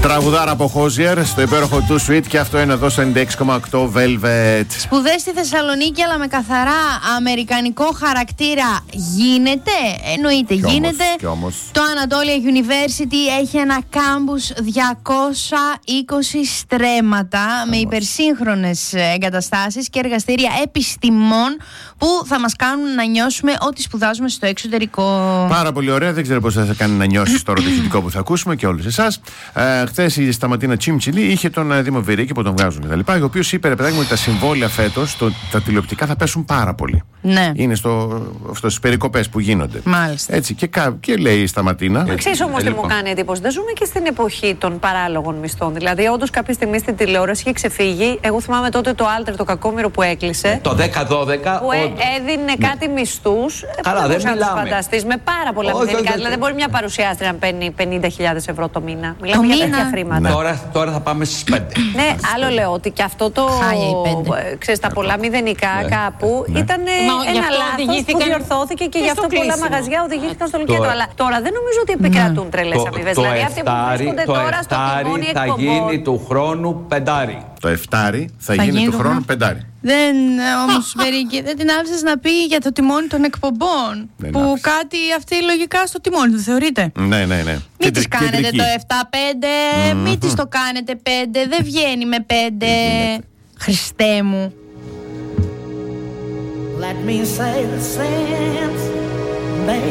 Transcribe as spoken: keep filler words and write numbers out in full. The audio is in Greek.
Τραγουδάρα από Χόζιερ στο υπέροχο του Sweet, και αυτό είναι εδώ στο ενενήντα έξι κόμμα οκτώ Velvet. Σπουδές στη Θεσσαλονίκη, αλλά με καθαρά αμερικανικό χαρακτήρα. Γίνεται, εννοείται, Κι γίνεται. όμως, κι όμως. Το Anatolia University έχει ένα κάμπους διακόσια είκοσι στρέμματα με υπερσύγχρονες εγκαταστάσεις και εργαστήρια επιστημών που θα μας κάνουν να νιώσουμε ότι σπουδάζουμε στο εξωτερικό. Πάρα πολύ ωραία. Δεν ξέρω πώς θα σε κάνει να νιώσεις τώρα το ηχητικό που θα ακούσουμε και όλους εσάς. Ε, Χθες η Σταματίνα Τσίμτσιλη είχε τον ε, Δήμο Βερίκη που τον βγάζουν κτλ. Ο οποίος είπε, ρε παιδάκι μου, ότι τα συμβόλαια φέτος, το, τα τηλεοπτικά θα πέσουν πάρα πολύ. Ναι. Είναι στο, στις περικοπές που γίνονται. Μάλιστα. Έτσι, και, κα, και λέει η Σταματίνα. Ξέρεις όμως ε, τι λοιπόν. μου κάνει εντύπωση. Δεν ζούμε και στην εποχή των παράλογων μισθών. Δηλαδή, όντως κάποια στιγμή στην τηλεόραση είχε ξεφύγει. Εγώ θυμάμαι τότε το Alter, το κακόμοιρο που έκλεισε. Το δέκα δώδεκα. Που ε, έδινε ναι. κάτι μισθούς. Καλά, δεν μιλάμε. Φανταστείς με πάρα πολλά όχι, μηδενικά. όχι, Δηλαδή, δεν μπορεί μια παρουσιάστρια να παίρνει πενήντα χιλιάδες ευρώ το μήνα. Μιλάμε Το για μήνα. τέτοια χρήματα. Ναι. Τώρα, τώρα θα πάμε στις πέντε. Ναι, άλλο λέω ότι και αυτό το. Χάλια οι πέντε. ε, Ξέρεις, τα πολλά μηδενικά Ναι. κάπου Ναι. ήταν Μα γι' ένα αυτό λάθος που οδηγήθηκαν διορθώθηκε και και γι' στο αυτό πολλά κλείσιμο. μαγαζιά οδηγήθηκαν στο Το- λουκέτο. Αλλά τώρα δεν νομίζω ότι επικρατούν τρελές Το, αμοιβές. το Δηλαδή αυτοί που εφτάρι, βρίσκονται το τώρα στο εφτάρι τιμόνι θα εκπομπών. γίνει του χρόνου πεντάρι. Το εφτάρι θα, Θα γίνει γίνει του το χρόνου χρόνο. πεντάρι. Δεν, όμως, Βερίκη, δεν την άφησες να πει για το τιμόνι των εκπομπών. Δεν που άφησα. κάτι αυτή λογικά στο τιμόνι, το θεωρείτε. Ναι, ναι, ναι. Μην Κεντρι- τις κάνετε κεντρική. το επτά πέντε, μην τις το κάνετε πέντε, δεν βγαίνει με πέντε. Χριστέ μου. Let me say the sense, baby.